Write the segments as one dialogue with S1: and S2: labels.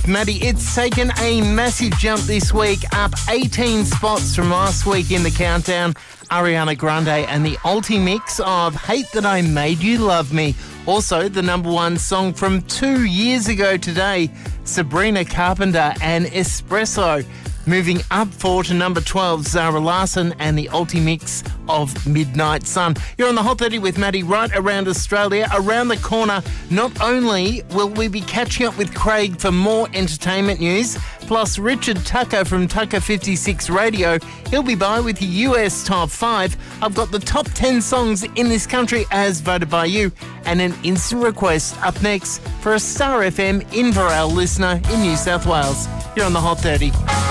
S1: with Maddie. It's taken a massive jump this week, up 18 spots from last week in the countdown. Ariana Grande and the Ultimix of Hate That I Made You Love Me. Also, the number one song from 2 years ago today, Sabrina Carpenter and Espresso. Moving up 4 to number 12, Zara Larsson and the Ultimix of Midnight Sun. You're on the Hot 30 with Maddie right around Australia. Around the corner, not only will we be catching up with Craig for more entertainment news, plus Richard Tucker from Tucker 56 Radio. He'll be by with the US Top 5. I've got the top 10 songs in this country as voted by you, and an instant request up next for a Star FM Inverell listener in New South Wales. You're on the Hot 30.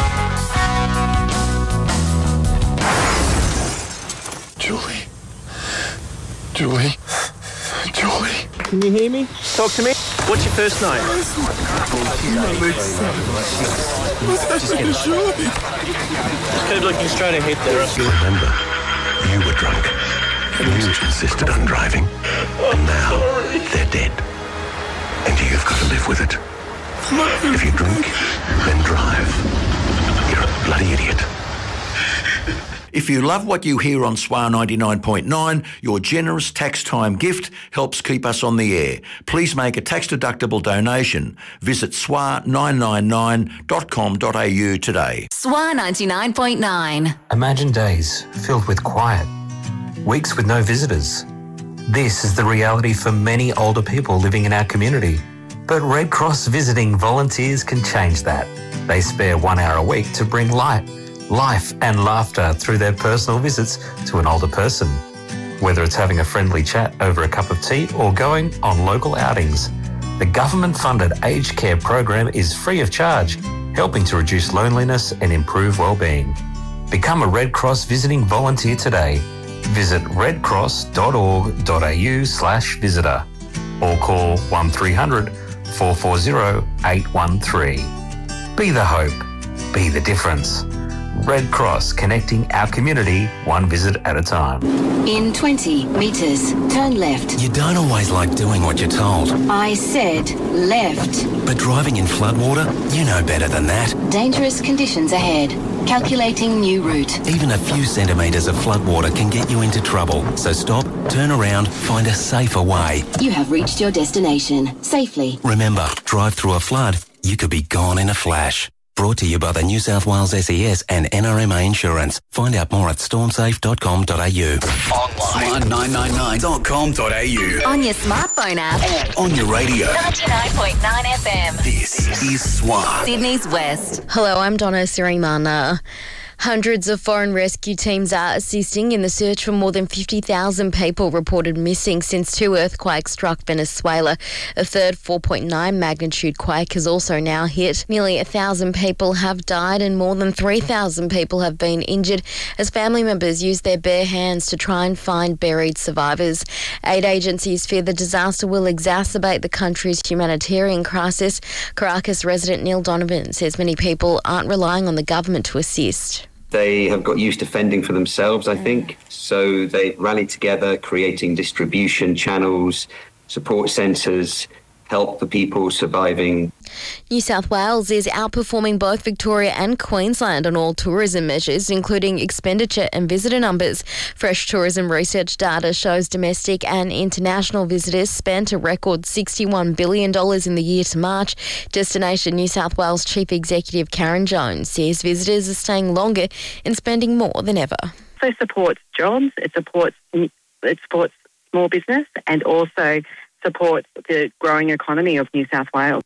S2: Julie.
S3: Can you hear me? Talk to me. What's your first name? Just keep looking straight ahead there.
S2: Remember, you were drunk. You insisted on driving. And now they're dead. And you've got to live with it. If you drink, then drive. You're a bloody idiot.
S4: If you love what you hear on SWAR 99.9, your generous tax time gift helps keep us on the air. Please make a tax-deductible donation. Visit swar999.com.au today.
S5: SWAR 99.9.
S6: Imagine days filled with quiet, weeks with no visitors. This is the reality for many older people living in our community. But Red Cross visiting volunteers can change that. They spare 1 hour a week to bring light, life and laughter through their personal visits to an older person. Whether it's having a friendly chat over a cup of tea or going on local outings, the government-funded aged care program is free of charge, helping to reduce loneliness and improve well-being. Become a Red Cross visiting volunteer today. Visit redcross.org.au/visitor or call 1300 440 813. Be the hope. Be the difference. Red Cross, connecting our community one visit at a time.
S5: In 20 metres, turn left.
S7: You don't always like doing what you're told.
S5: I said left.
S7: But driving in floodwater, you know better than that.
S5: Dangerous conditions ahead. Calculating new route.
S7: Even a few centimetres of floodwater can get you into trouble. So stop, turn around, find a safer way.
S5: You have reached your destination safely.
S7: Remember, drive through a flood, you could be gone in a flash. Brought to you by the New South Wales SES and NRMA Insurance. Find out more at stormsafe.com.au.
S8: Online. SWAR999.com.au.
S5: On your smartphone app.
S8: And on your radio.
S5: 99.9 FM.
S8: This is SWAR.
S5: Sydney's West.
S9: Hello, I'm Donna Sirimana. Hundreds of foreign rescue teams are assisting in the search for more than 50,000 people reported missing since 2 earthquakes struck Venezuela. A third 4.9 magnitude quake has also now hit. Nearly 1,000 people have died and more than 3,000 people have been injured as family members use their bare hands to try and find buried survivors. Aid agencies fear the disaster will exacerbate the country's humanitarian crisis. Caracas resident Neil Donovan says many people aren't relying on the government to assist.
S10: They have got used to fending for themselves, I think. So they rallied together, creating distribution channels, support centres, help the people surviving.
S9: New South Wales is outperforming both Victoria and Queensland on all tourism measures, including expenditure and visitor numbers. Fresh tourism research data shows domestic and international visitors spent a record $61 billion in the year to March. Destination New South Wales Chief Executive Karen Jones says visitors are staying longer and spending more than ever.
S11: So it supports jobs, it supports small business, and also supports the growing economy of New South Wales.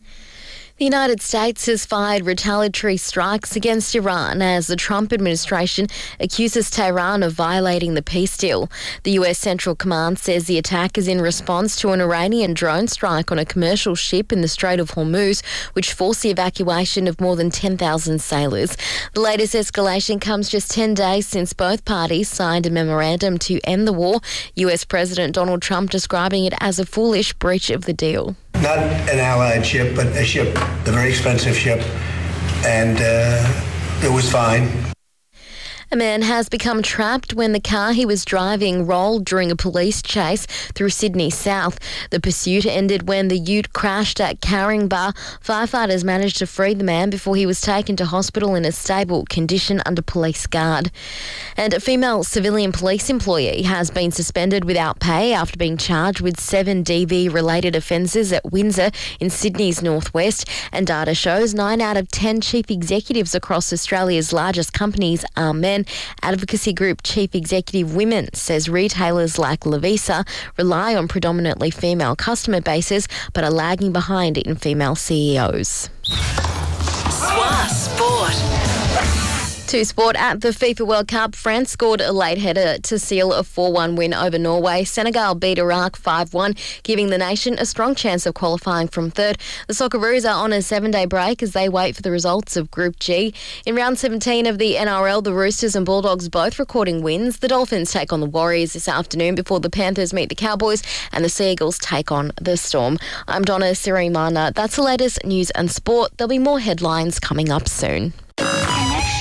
S9: The United States has fired retaliatory strikes against Iran as the Trump administration accuses Tehran of violating the peace deal. The US Central Command says the attack is in response to an Iranian drone strike on a commercial ship in the Strait of Hormuz, which forced the evacuation of more than 10,000 sailors. The latest escalation comes just 10 days since both parties signed a memorandum to end the war, US President Donald Trump describing it as a foolish breach of the deal.
S12: Not an Allied ship, but a ship, a very expensive ship, and it was fine.
S9: A man has become trapped when the car he was driving rolled during a police chase through Sydney South. The pursuit ended when the ute crashed at Caringbah. Firefighters managed to free the man before he was taken to hospital in a stable condition under police guard. And a female civilian police employee has been suspended without pay after being charged with 7 DV-related offences at Windsor in Sydney's northwest. And data shows 9 out of 10 chief executives across Australia's largest companies are men. Advocacy group Chief Executive Women says retailers like Lovisa rely on predominantly female customer bases but are lagging behind in female CEOs.
S8: SWA Sport.
S9: To sport, at the FIFA World Cup, France scored a late header to seal a 4-1 win over Norway. Senegal beat Iraq 5-1, giving the nation a strong chance of qualifying from third. The Socceroos are on a 7-day break as they wait for the results of Group G. In round 17 of the NRL, the Roosters and Bulldogs both recording wins. The Dolphins take on the Warriors this afternoon before the Panthers meet the Cowboys and the Seagulls take on the Storm. I'm Donna Sirimana. That's the latest news and sport. There'll be more headlines coming up soon.